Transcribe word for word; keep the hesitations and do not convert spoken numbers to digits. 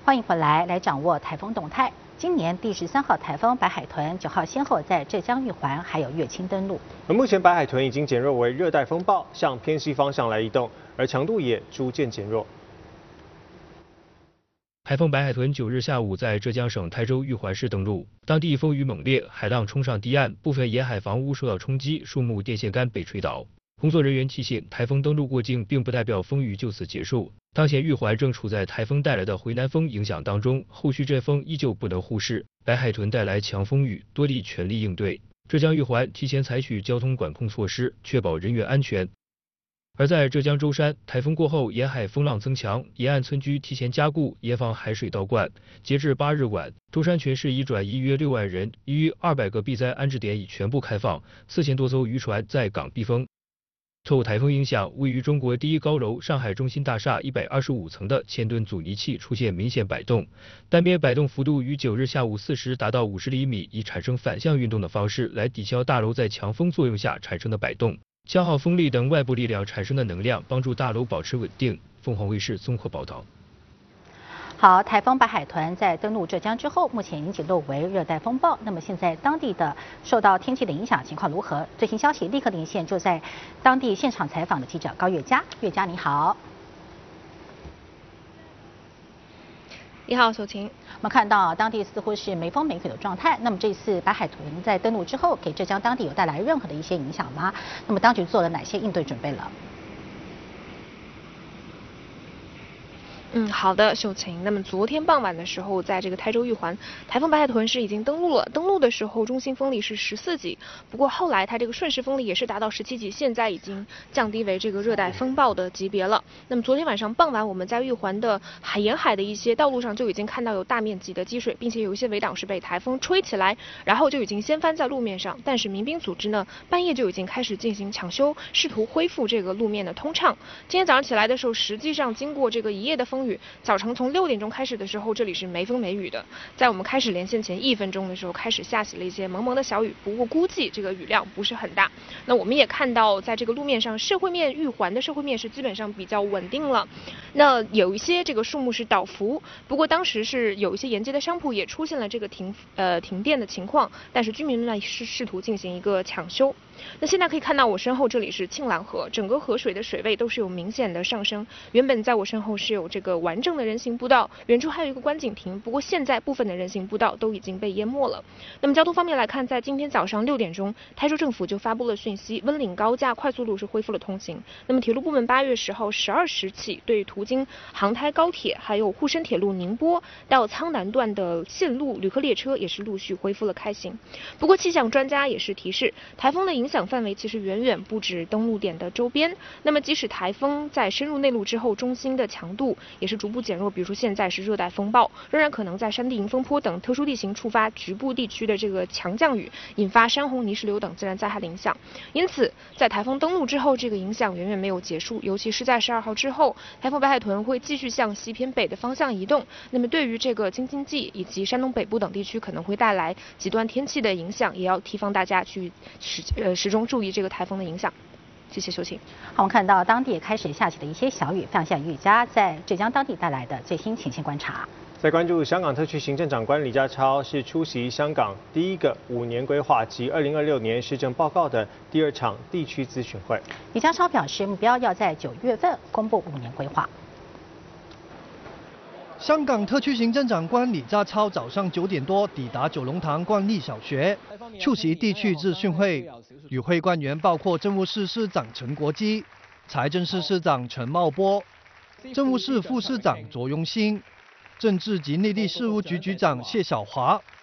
欢迎回来，来掌握台风动态。今年第十三号台风白海豚九号先后在浙江玉环还有乐清登陆。 而目前白海豚已经减弱为热带风暴，向偏西方向来移动，而强度也逐渐减弱。 台风白海豚九日下午在浙江省台州玉环市登陆，当地风雨猛烈，海浪冲上堤岸，部分沿海房屋受到冲击，树木、电线杆被吹倒。工作人员提醒，台风登陆过境并不代表风雨就此结束。当前玉环正处在台风带来的回南风影响当中，后续阵风依旧不能忽视。白海豚带来强风雨，多地全力应对。浙江玉环提前采取交通管控措施，确保人员安全。而在浙江舟山，台风过后，沿海风浪增强，沿岸村居提前加固，严防海水倒灌。截至八日晚，舟山全市已转移约六万人，已逾二百个避灾安置点已全部开放，四千多艘渔船在港避风。受台风影响，位于中国第一高楼上海中心大厦一百二十五层的千吨阻尼器出现明显摆动，单边摆动幅度于九日下午四时达到五十厘米，以产生反向运动的方式来抵消大楼在强风作用下产生的摆动。消耗风力等外部力量产生的能量，帮助大楼保持稳定。凤凰卫视综合报道。 好，台风白海豚在登陆浙江之后，目前已经减弱为热带风暴。那么现在当地的受到天气的影响情况如何？最新消息立刻连线就在当地现场采访的记者高月佳。月佳你好。 你好，秀琴。 我们看到当地似乎是没风没雨的状态。那么这次白海豚在登陆之后，给浙江当地有带来任何的一些影响吗？那么当局做了哪些应对准备了？ 嗯，好的，秀琴。那么昨天傍晚的时候，在这个台州玉环，台风白海豚是已经登陆了。登陆的时候，中心风力是十四级，不过后来它这个瞬时风力也是达到十七级，现在已经降低为这个热带风暴的级别了。那么昨天晚上傍晚，我们在玉环的海沿海的一些道路上就已经看到有大面积的积水，并且有一些围挡是被台风吹起来，然后就已经掀翻在路面上。但是民兵组织呢，半夜就已经开始进行抢修，试图恢复这个路面的通畅。今天早上起来的时候，实际上经过这个一夜的风雨，早晨从六点钟开始的时候，这里是没风没雨的。在我们开始连线前一分钟的时候，开始下起了一些蒙蒙的小雨，不过估计这个雨量不是很大。那我们也看到，在这个路面上，社会面玉环的社会面是基本上比较稳定了。那有一些这个树木是倒伏，不过当时是有一些沿街的商铺也出现了这个停呃停电的情况，但是居民们呢是试图进行一个抢修。那现在可以看到我身后这里是庆兰河，整个河水的水位都是有明显的上升。原本在我身后是有这个完整的人行步道，远处还有一个观景亭，不过现在部分的人行步道都已经被淹没了。那么交通方面来看，在今天早上六点钟，台州政府就发布了讯息，温岭高架快速路是恢复了通行。那么铁路部门八月十号十二时起，对途经杭台高铁还有沪深铁路宁波到苍南段的线路旅客列车也是陆续恢复了开行。不过气象专家也是提示，台风的影响范围其实远远不止登陆点的周边。那么即使台风在深入内陆之后，中心的强度也是逐步减弱，比如说现在是热带风暴，仍然可能在山地迎风坡等特殊地形触发局部地区的这个强降雨，引发山洪、泥石流等自然灾害的影响。因此在台风登陆之后，这个影响远远没有结束，尤其是在十二号之后，台风白海豚会继续向西偏北的方向移动。那么对于这个京津冀以及山东北部等地区可能会带来极端天气的影响，也要提防大家去始呃始终注意这个台风的影响。谢谢秀琴。 好，我们看到当地也开始下起了一些小雨，非常谢谢玉佳在浙江当地带来的最新前线观察。 再关注香港特区行政长官李家超是出席香港第一个五年规划及二零二六年施政报告的第二场地区咨询会。 李家超表示，目标要在九月份公布五年规划。 香港特区行政长官李家超早上九点多抵达九龙塘冠立小学，出席地区咨询会。与会官员包括政务司司长陈国基、财政司司长陈茂波、政务司副司长卓永兴、政治及内地事务局局长谢晓华